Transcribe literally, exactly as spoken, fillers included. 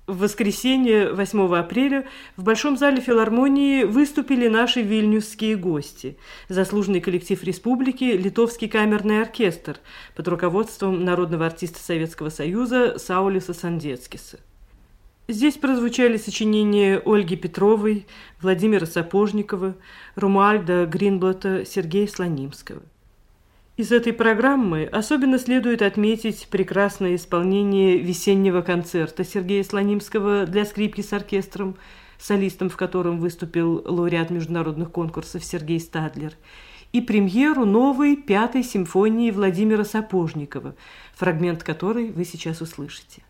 В воскресенье, восьмого апреля, в Большом зале филармонии выступили наши вильнюсские гости, заслуженный коллектив республики «Литовский камерный оркестр» под руководством народного артиста Советского Союза Саулиса Сандецкиса. Здесь прозвучали сочинения Ольги Петровой, Владимира Сапожникова, Румуальда Гринблата, Сергея Слонимского. Из этой программы особенно следует отметить прекрасное исполнение весеннего концерта Сергея Слонимского для скрипки с оркестром, солистом в котором выступил лауреат международных конкурсов Сергей Стадлер, и премьеру новой пятой симфонии Владимира Сапожникова, фрагмент которой вы сейчас услышите.